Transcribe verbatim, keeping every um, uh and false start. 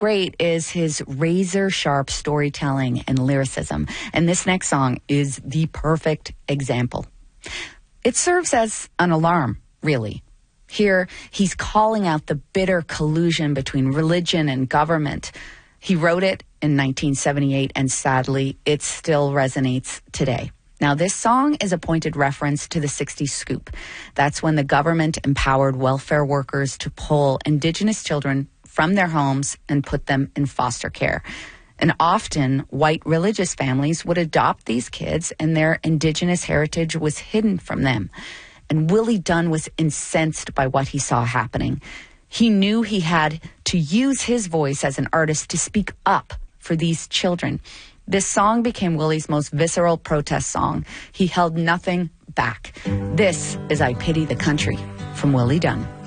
great is his razor-sharp storytelling and lyricism. And this next song is the perfect example. It serves as an alarm, really. Here, he's calling out the bitter collusion between religion and government. He wrote it in nineteen seventy-eight, and sadly, it still resonates today. Now, this song is a pointed reference to the sixties scoop. That's when the government empowered welfare workers to pull Indigenous children from their homes and put them in foster care. And often, white religious families would adopt these kids, and their Indigenous heritage was hidden from them. And Willie Dunn was incensed by what he saw happening. He knew he had to use his voice as an artist to speak up for these children. This song became Willie's most visceral protest song. He held nothing back. This is I Pity the Country from Willie Dunn.